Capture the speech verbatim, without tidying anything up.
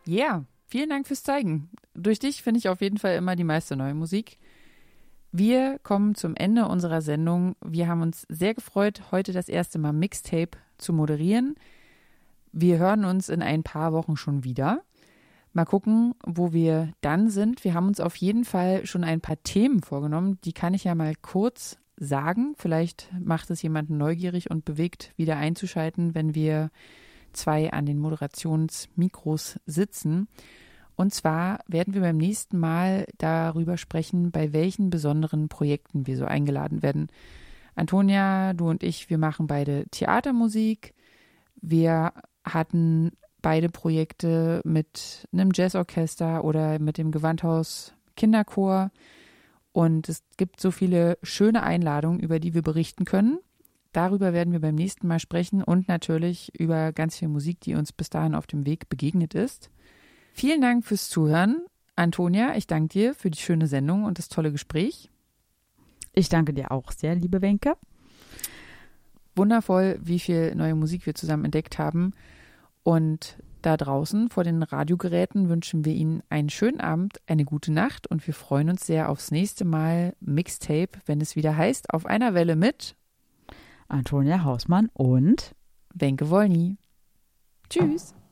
Ja, yeah, vielen Dank fürs Zeigen. Durch dich finde ich auf jeden Fall immer die meiste neue Musik. Wir kommen zum Ende unserer Sendung. Wir haben uns sehr gefreut, heute das erste Mal Mixtape zu moderieren. Wir hören uns in ein paar Wochen schon wieder. Mal gucken, wo wir dann sind. Wir haben uns auf jeden Fall schon ein paar Themen vorgenommen. Die kann ich ja mal kurz sagen. Vielleicht macht es jemanden neugierig und bewegt, wieder einzuschalten, wenn wir zwei an den Moderationsmikros sitzen. Und zwar werden wir beim nächsten Mal darüber sprechen, bei welchen besonderen Projekten wir so eingeladen werden. Antonia, du und ich, wir machen beide Theatermusik. Wir hatten beide Projekte mit einem Jazzorchester oder mit dem Gewandhaus Kinderchor. Und es gibt so viele schöne Einladungen, über die wir berichten können. Darüber werden wir beim nächsten Mal sprechen und natürlich über ganz viel Musik, die uns bis dahin auf dem Weg begegnet ist. Vielen Dank fürs Zuhören. Antonia, ich danke dir für die schöne Sendung und das tolle Gespräch. Ich danke dir auch sehr, liebe Wenke. Wundervoll, wie viel neue Musik wir zusammen entdeckt haben. Und da draußen vor den Radiogeräten wünschen wir Ihnen einen schönen Abend, eine gute Nacht und wir freuen uns sehr aufs nächste Mal Mixtape, wenn es wieder heißt, auf einer Welle mit Antonia Hausmann und Wenke Wolny. Tschüss.